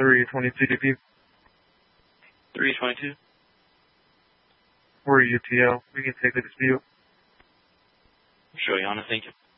322 DP. 322. We're UTL. We can take the dispute. Sure, Your Honor. Thank you.